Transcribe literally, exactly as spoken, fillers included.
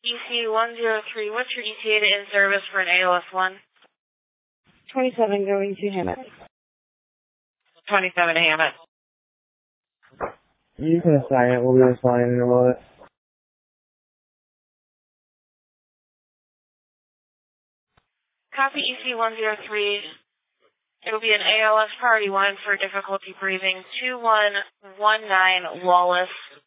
E C one zero three, what's your E T A in service for an A L S one? twenty-seven going to Hammett. twenty-seven Hammett. You can assign it. We'll be responding in a moment. Copy E C one zero three. It will be an A L S party one for difficulty breathing. two one one nine Wallace.